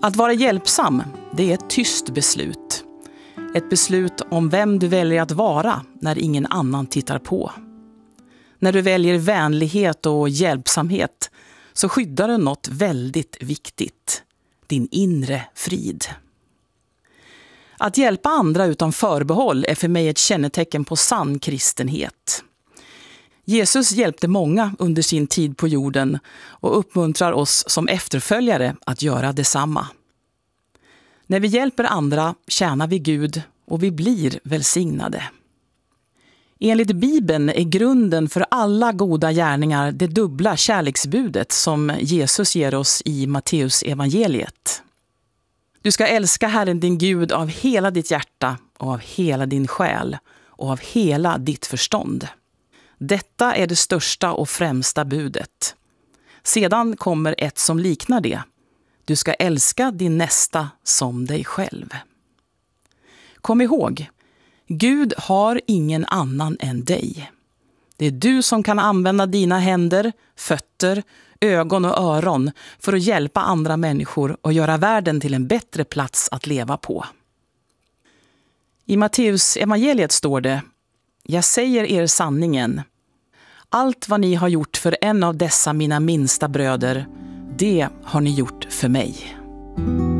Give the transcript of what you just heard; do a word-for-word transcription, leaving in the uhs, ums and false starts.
Att vara hjälpsam, det är ett tyst beslut. Ett beslut om vem du väljer att vara när ingen annan tittar på. När du väljer vänlighet och hjälpsamhet så skyddar du något väldigt viktigt. Din inre frid. Att hjälpa andra utan förbehåll är för mig ett kännetecken på sann kristenhet. Jesus hjälpte många under sin tid på jorden och uppmuntrar oss som efterföljare att göra detsamma. När vi hjälper andra tjänar vi Gud och vi blir välsignade. Enligt Bibeln är grunden för alla goda gärningar det dubbla kärleksbudet som Jesus ger oss i Matteus evangeliet. Du ska älska Herren din Gud av hela ditt hjärta och av hela din själ och av hela ditt förstånd. Detta är det största och främsta budet. Sedan kommer ett som liknar det. Du ska älska din nästa som dig själv. Kom ihåg, Gud har ingen annan än dig. Det är du som kan använda dina händer, fötter, ögon och öron för att hjälpa andra människor och göra världen till en bättre plats att leva på. I Matteus evangeliet står det: Jag säger er sanningen. Allt vad ni har gjort för en av dessa mina minsta bröder, det har ni gjort för mig.